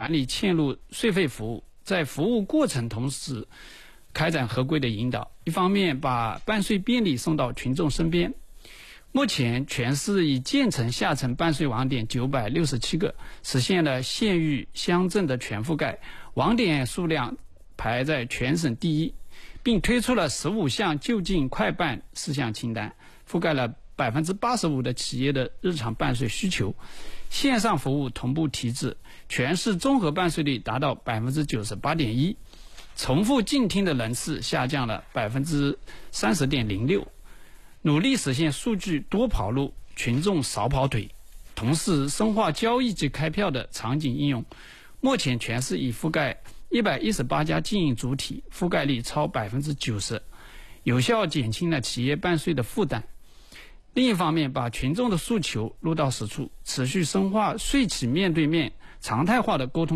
管理嵌入税费服务，在服务过程同时开展合规的引导，一方面把办税便利送到群众身边。目前全市已建成下沉办税网点967个，实现了县域乡镇的全覆盖，网点数量排在全省第一，并推出了15项就近快办事项清单，覆盖了85%的企业的日常办税需求。线上服务同步提质，全市综合办税率达到 98.1%， 重复进听的人次下降了 30.06%，努力实现数据多跑路，群众少跑腿，同时深化交易及开票的场景应用。目前全市已覆盖118家经营主体，覆盖率超 90%， 有效减轻了企业办税的负担。另一方面，把群众的诉求落到实处，持续深化税企面对面常态化的沟通